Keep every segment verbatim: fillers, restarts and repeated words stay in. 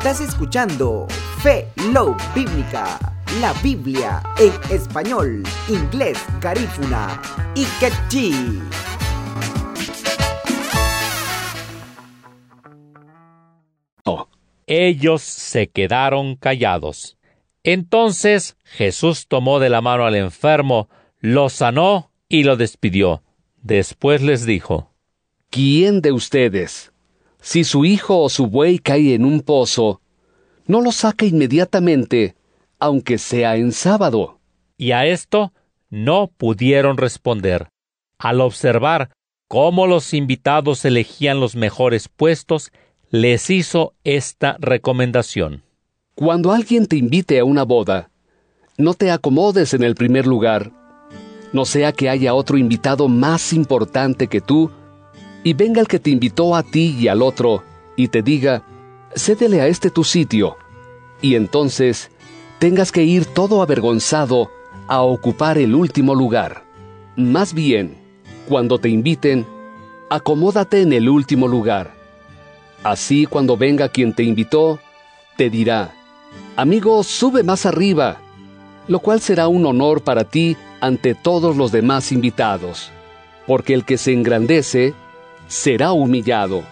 Estás escuchando Fe Love Bíblica, la Biblia en español, inglés, garífuna y quechí. Ellos se quedaron callados. Entonces Jesús tomó de la mano al enfermo, lo sanó y lo despidió. Después les dijo: ¿Quién de ustedes, si su hijo o su buey cae en un pozo, no lo saca inmediatamente, aunque sea en sábado? Y a esto no pudieron responder. Al observar cómo los invitados elegían los mejores puestos, les hizo esta recomendación. Cuando alguien te invite a una boda, no te acomodes en el primer lugar, no sea que haya otro invitado más importante que tú, y venga el que te invitó a ti y al otro, y te diga: cédele a este tu sitio, y entonces tengas que ir todo avergonzado a ocupar el último lugar. Más bien, cuando te inviten, acomódate en el último lugar. Así, cuando venga quien te invitó, te dirá: amigo, sube más arriba, lo cual será un honor para ti ante todos los demás invitados, porque el que se engrandece será humillado,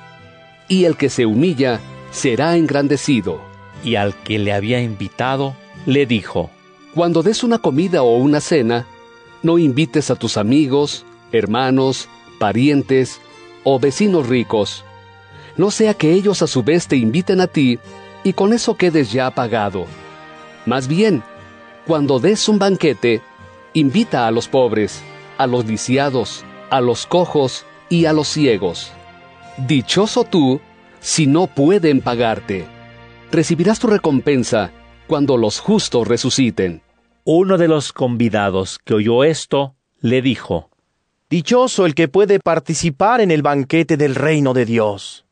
y el que se humilla será engrandecido. Y al que le había invitado, le dijo: Cuando des una comida o una cena, no invites a tus amigos, hermanos, parientes o vecinos ricos, no sea que ellos a su vez te inviten a ti, y con eso quedes ya pagado. Más bien, cuando des un banquete, invita a los pobres, a los lisiados, a los cojos y a los ciegos. Dichoso tú, si no pueden pagarte. Recibirás tu recompensa cuando los justos resuciten. Uno de los convidados que oyó esto, le dijo: Dichoso el que puede participar en el banquete del reino de Dios.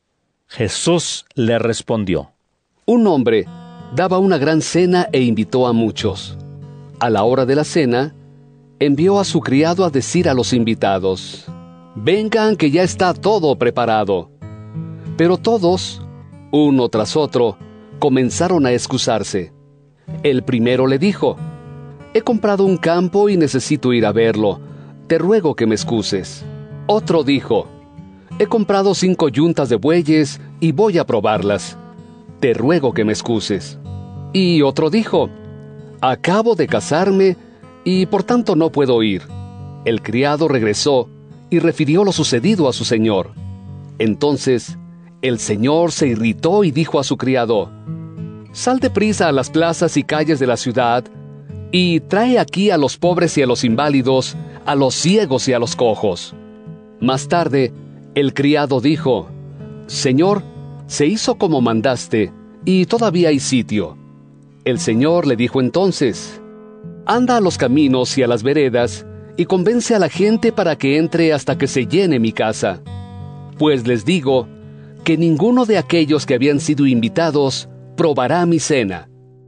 Jesús le respondió: Un hombre daba una gran cena e invitó a muchos. A la hora de la cena, envió a su criado a decir a los invitados: vengan, que ya está todo preparado. Pero todos, uno tras otro, comenzaron a excusarse. El primero le dijo: he comprado un campo y necesito ir a verlo. Te ruego que me excuses. Otro dijo: he comprado cinco yuntas de bueyes y voy a probarlas. Te ruego que me excuses. Y otro dijo: acabo de casarme y por tanto no puedo ir. El criado regresó y refirió lo sucedido a su señor. Entonces el señor se irritó y dijo a su criado: sal deprisa a las plazas y calles de la ciudad y trae aquí a los pobres y a los inválidos, a los ciegos y a los cojos. Más tarde, el criado dijo: Señor, se hizo como mandaste, y todavía hay sitio. El señor le dijo entonces: anda a los caminos y a las veredas, y convence a la gente para que entre hasta que se llene mi casa. Pues les digo que ninguno de aquellos que habían sido invitados probará mi cena.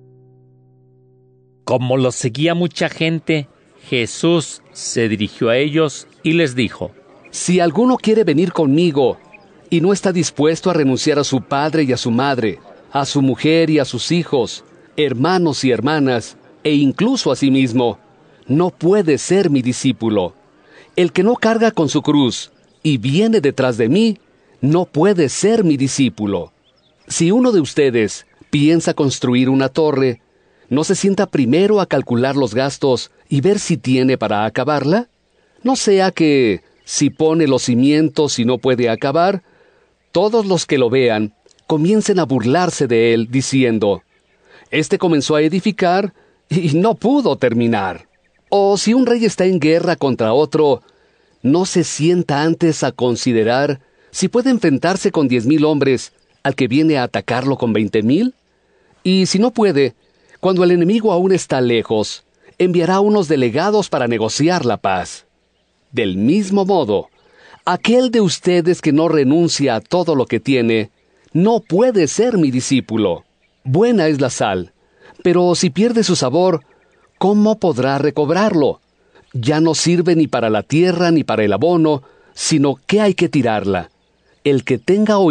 Como los seguía mucha gente, Jesús se dirigió a ellos y les dijo: Si alguno quiere venir conmigo y no está dispuesto a renunciar a su padre y a su madre, a su mujer y a sus hijos, hermanos y hermanas, e incluso a sí mismo, no puede ser mi discípulo. El que no carga con su cruz y viene detrás de mí, no puede ser mi discípulo. Si uno de ustedes piensa construir una torre, ¿no se sienta primero a calcular los gastos y ver si tiene para acabarla? No sea que, si pone los cimientos y no puede acabar, todos los que lo vean comiencen a burlarse de él, diciendo: este comenzó a edificar y no pudo terminar. O si un rey está en guerra contra otro, ¿no se sienta antes a considerar si puede enfrentarse con diez mil hombres al que viene a atacarlo con veinte mil? Y si no puede, cuando el enemigo aún está lejos, enviará unos delegados para negociar la paz. Del mismo modo, aquel de ustedes que no renuncia a todo lo que tiene, no puede ser mi discípulo. Buena es la sal, pero si pierde su sabor, ¿cómo podrá recobrarlo? Ya no sirve ni para la tierra ni para el abono, sino que hay que tirarla. El que tenga oídos